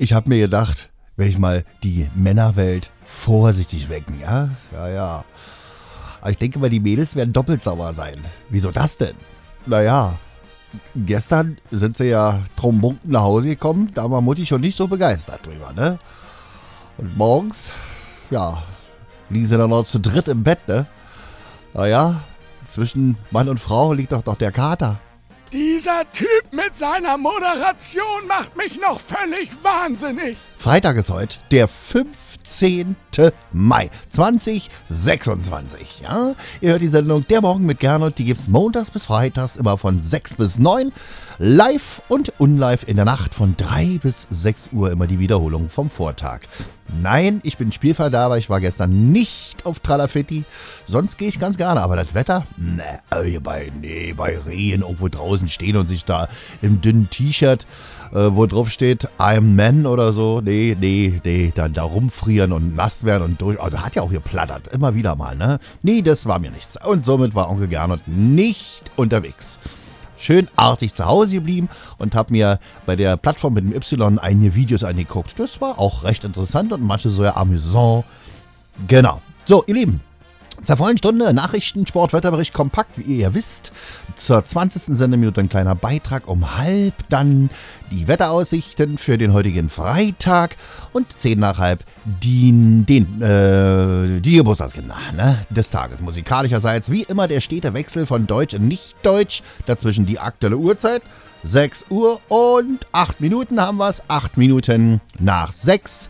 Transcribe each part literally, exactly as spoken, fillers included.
ich habe mir gedacht, will ich mal die Männerwelt vorsichtig wecken, ja? Ja, ja. Aber ich denke mal, die Mädels werden doppelt sauer sein. Wieso das denn? Naja, gestern sind sie ja trombunken nach Hause gekommen, da war Mutti schon nicht so begeistert drüber, ne? Und morgens, ja, liegen sie dann noch zu dritt im Bett, ne? Naja, zwischen Mann und Frau liegt doch doch der Kater. Dieser Typ mit seiner Moderation macht mich noch völlig wahnsinnig. Freitag ist heute der fünfzehnten Mai zweitausendsechsundzwanzig. Ja? Ihr hört die Sendung Der Morgen mit Gernot, die gibt's montags bis freitags immer von sechs bis neun. Live und unlive in der Nacht von drei bis sechs Uhr immer die Wiederholung vom Vortag. Nein, ich bin Spielverderber, ich war gestern nicht auf Tralafitti, sonst gehe ich ganz gerne, aber das Wetter, ne, bei, nee, bei Regen irgendwo draußen stehen und sich da im dünnen T-Shirt, äh, wo drauf steht, I'm Man oder so, nee, nee, nee, dann da rumfrieren und nass werden und durch, oh, das hat ja auch geplattert, immer wieder mal, ne, nee, das war mir nichts und somit war Onkel Gernot nicht unterwegs. Schön artig zu Hause geblieben und habe mir bei der Plattform mit dem Y einige Videos angeguckt. Das war auch recht interessant und manche so ja amüsant. Genau. So, ihr Lieben, zur vollen Stunde Nachrichten, Sport, Wetterbericht kompakt, wie ihr ja wisst. Zur zwanzigsten Sendeminute ein kleiner Beitrag, um halb dann die Wetteraussichten für den heutigen Freitag und zehn nach halb die, den, äh, die Geburtstagskinder, ne, des Tages. Musikalischerseits wie immer der stete Wechsel von Deutsch und Nicht-Deutsch, dazwischen die aktuelle Uhrzeit. sechs Uhr und acht Minuten haben wir es, acht Minuten nach sechs.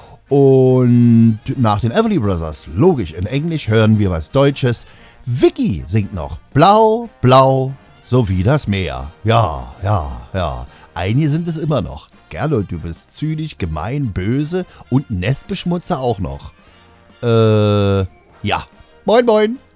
Und nach den Everly Brothers, logisch, in Englisch hören wir was Deutsches. Vicky singt noch Blau, blau, so wie das Meer. Ja, ja, ja. Einige sind es immer noch. Gernot, du bist zynisch, gemein, böse und Nestbeschmutzer auch noch. Äh, ja. Moin, moin.